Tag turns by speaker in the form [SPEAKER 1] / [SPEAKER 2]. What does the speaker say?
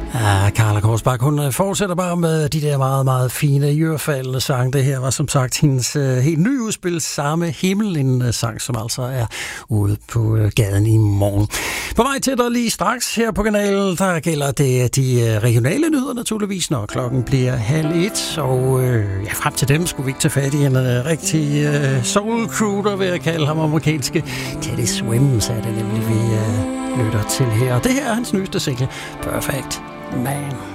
[SPEAKER 1] Ja, Carla Korsbak, hun fortsætter bare med de der meget, meget fine, ørefaldende sang. Det her var som sagt hendes helt nye udspil, Samme Himmel, en sang, som altså er ude på gaden i morgen. På vej til dig lige straks her på kanalen, der gælder det de regionale nyheder naturligvis, når klokken bliver 12:30. Og ja, frem til dem skulle vi ikke tage fat i en rigtig soul recruiter, vil jeg kalde ham, amerikanske Teddy Swims, er det nemlig, vi lytter til her. Og det her er hans nyeste single, Perfect Man.